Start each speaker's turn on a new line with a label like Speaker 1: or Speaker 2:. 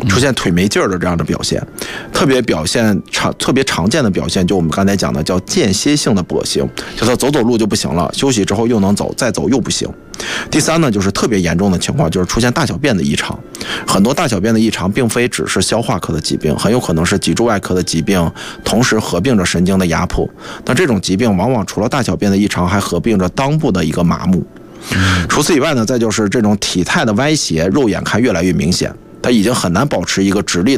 Speaker 1: 出现腿没劲儿的这样的表现，特别常见的表现，就我们刚才讲的叫间歇性的跛行，就他走路就不行了，休息之后又能走，再走又不行。第三呢，就是特别严重的情况，就是出现大小便的异常。很多大小便的异常并非只是消化科的疾病，很有可能是脊柱外科的疾病，同时合并着神经的压迫。那这种疾病往往除了大小便的异常，还合并着裆部的一个麻木。除此以外呢，再就是这种体态的歪斜，肉眼看越来越明显，它已经很难保持一个直立的